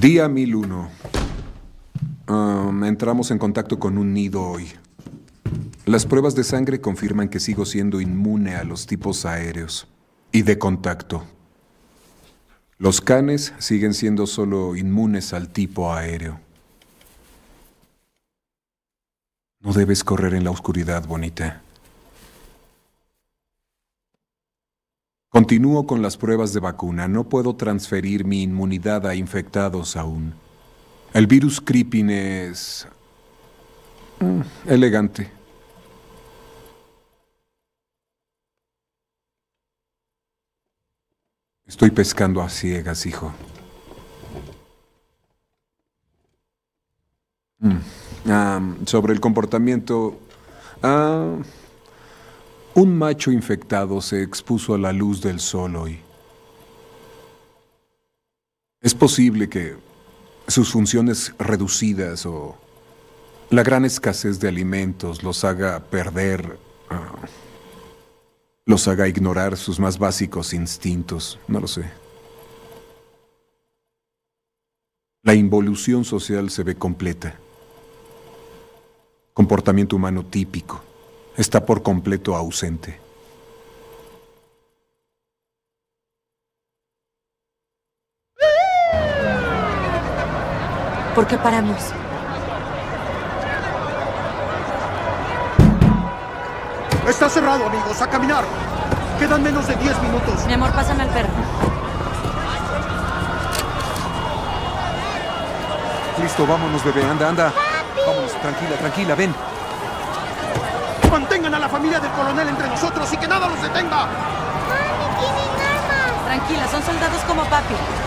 Día 1001. Entramos en contacto con un nido hoy. Las pruebas de sangre confirman que sigo siendo inmune a los tipos aéreos y de contacto. Los canes siguen siendo solo inmunes al tipo aéreo. No debes correr en la oscuridad, bonita. Continúo con las pruebas de vacuna. No puedo transferir mi inmunidad a infectados aún. El virus Creeping es elegante. Estoy pescando a ciegas, hijo. Sobre el comportamiento... un macho infectado se expuso a la luz del sol hoy. Es posible que sus funciones reducidas o la gran escasez de alimentos los haga perder, los haga ignorar sus más básicos instintos, no lo sé. La involución social se ve completa. Comportamiento humano típico está por completo ausente. ¿Por qué paramos? Está cerrado, amigos. ¡A caminar! Quedan menos de 10 minutos. Mi amor, pásame al perro. Listo, vámonos, bebé. Anda, anda. Vámonos, tranquila, tranquila, ven. Mantengan a la familia del coronel entre nosotros y que nada los detenga. Tranquila, son soldados como papi.